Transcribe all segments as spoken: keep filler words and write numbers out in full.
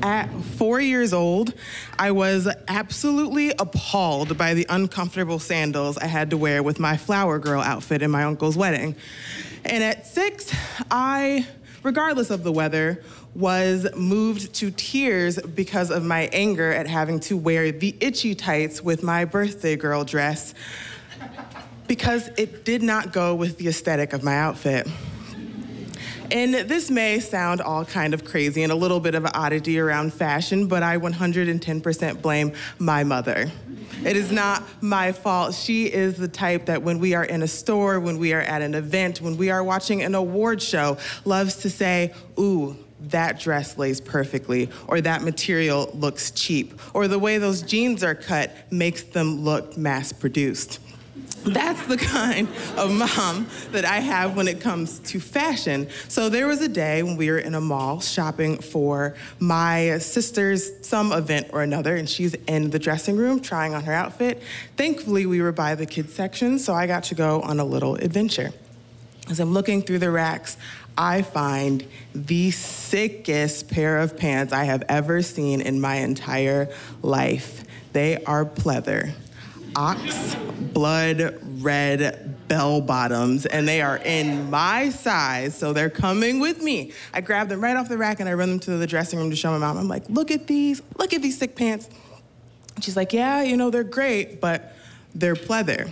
At four years old, I was absolutely appalled by the uncomfortable sandals I had to wear with my flower girl outfit in my uncle's wedding. And at six, I, regardless of the weather, was moved to tears because of my anger at having to wear the itchy tights with my birthday girl dress because it did not go with the aesthetic of my outfit. And this may sound all kind of crazy and a little bit of an oddity around fashion, but I one hundred ten percent blame my mother. It is not my fault. She is the type that when we are in a store, when we are at an event, when we are watching an award show, loves to say, ooh, that dress lays perfectly, or that material looks cheap, or the way those jeans are cut makes them look mass-produced. That's the kind of mom that I have when it comes to fashion. So there was a day when we were in a mall shopping for my sister's some event or another, and she's in the dressing room trying on her outfit. Thankfully, we were by the kids section, so I got to go on a little adventure. As I'm looking through the racks, I find the sickest pair of pants I have ever seen in my entire life. They are pleather. Ox blood red bell bottoms, and they are in my size, so they're coming with me. I grab them right off the rack and I run them to the dressing room to show my mom. I'm like, look at these, look at these sick pants. And she's like, yeah, you know, they're great, but they're pleather.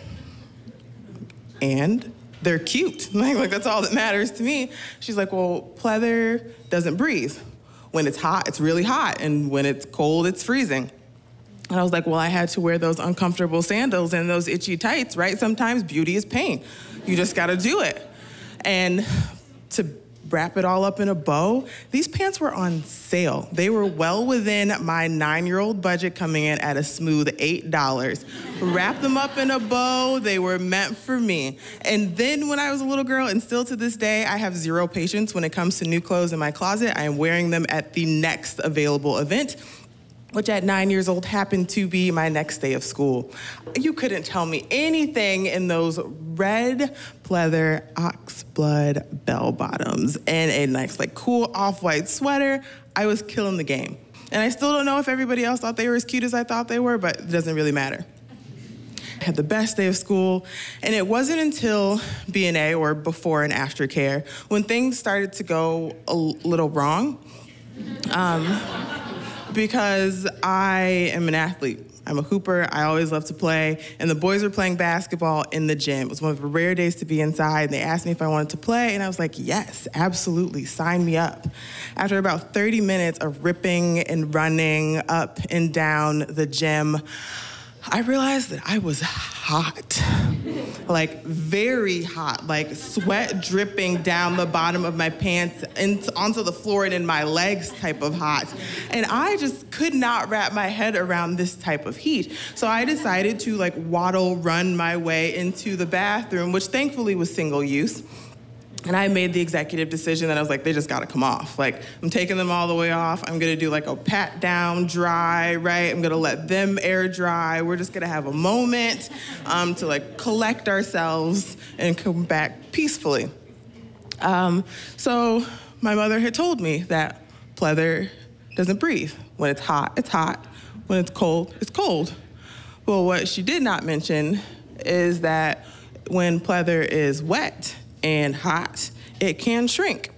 And they're cute. Like, like that's all that matters to me. She's like, well, pleather doesn't breathe. When it's hot, it's really hot, and when it's cold, it's freezing. And I was like, well, I had to wear those uncomfortable sandals and those itchy tights, right? Sometimes beauty is pain. You just gotta do it. And to wrap it all up in a bow, these pants were on sale. They were well within my nine-year-old budget, coming in at a smooth eight dollars. Wrap them up in a bow, they were meant for me. And then when I was a little girl, and still to this day, I have zero patience when it comes to new clothes in my closet. I am wearing them at the next available event, which at nine years old happened to be my next day of school. You couldn't tell me anything in those red pleather ox blood bell bottoms and a nice like cool off-white sweater. I was killing the game. And I still don't know if everybody else thought they were as cute as I thought they were, but it doesn't really matter. I had the best day of school, and it wasn't until B and A, or before and after care, when things started to go a little wrong. Um, Because I am an athlete. I'm a hooper. I always love to play. And the boys were playing basketball in the gym. It was one of the rare days to be inside. And they asked me if I wanted to play. And I was like, yes, absolutely. Sign me up. After about thirty minutes of ripping and running up and down the gym, I realized that I was hot. Like very hot, like sweat dripping down the bottom of my pants into, onto the floor and in my legs type of hot. And I just could not wrap my head around this type of heat. So I decided to like waddle run my way into the bathroom, which thankfully was single use. And I made the executive decision that I was like, they just gotta come off. Like, I'm taking them all the way off. I'm gonna do like a pat down, dry, right? I'm gonna let them air dry. We're just gonna have a moment um, to like collect ourselves and come back peacefully. Um, so my mother had told me that pleather doesn't breathe. When it's hot, it's hot. When it's cold, it's cold. Well, what she did not mention is that when pleather is wet and hot, it can shrink.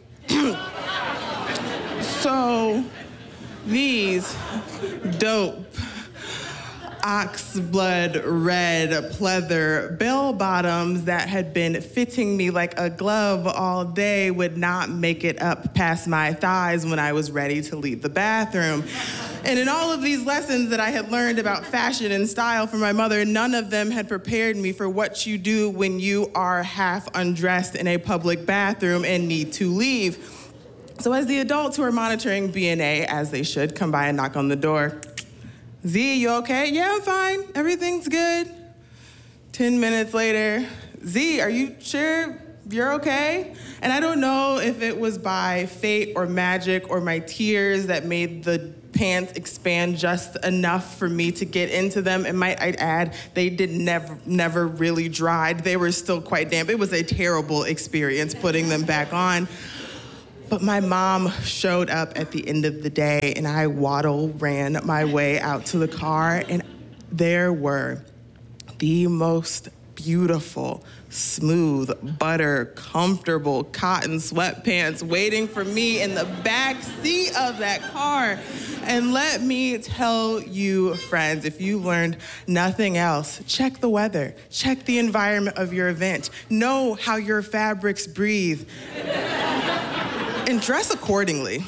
So these dope ox blood red pleather bell bottoms that had been fitting me like a glove all day would not make it up past my thighs when I was ready to leave the bathroom. And in all of these lessons that I had learned about fashion and style from my mother, none of them had prepared me for what you do when you are half undressed in a public bathroom and need to leave. So as the adults who are monitoring B and A, as they should, come by and knock on the door, Z, you okay? Yeah, I'm fine. Everything's good. Ten minutes later, Z, are you sure you're okay? And I don't know if it was by fate or magic or my tears that made the pants expand just enough for me to get into them. And might I add, they did never, never really dried. They were still quite damp. It was a terrible experience putting them back on. But my mom showed up at the end of the day, and I waddle ran my way out to the car, and there were the most beautiful, smooth, butter, comfortable cotton sweatpants waiting for me in the back seat of that car. And let me tell you, friends, if you learned nothing else, check the weather, check the environment of your event, know how your fabrics breathe, and dress accordingly.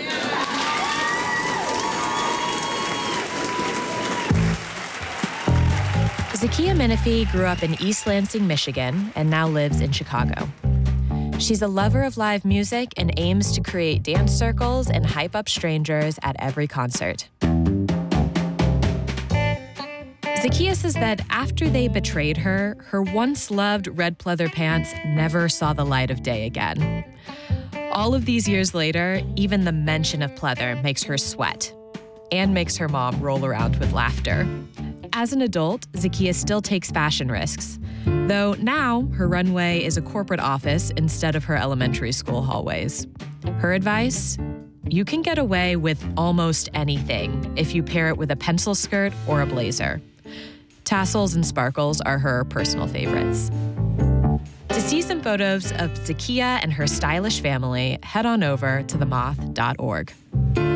Zakiya Menifee grew up in East Lansing, Michigan, and now lives in Chicago. She's a lover of live music and aims to create dance circles and hype up strangers at every concert. Zakiya says that after they betrayed her, her once-loved red pleather pants never saw the light of day again. All of these years later, even the mention of pleather makes her sweat and makes her mom roll around with laughter. As an adult, Zakiya still takes fashion risks, though now her runway is a corporate office instead of her elementary school hallways. Her advice? You can get away with almost anything if you pair it with a pencil skirt or a blazer. Tassels and sparkles are her personal favorites. To see some photos of Zakiya and her stylish family, head on over to the moth dot org.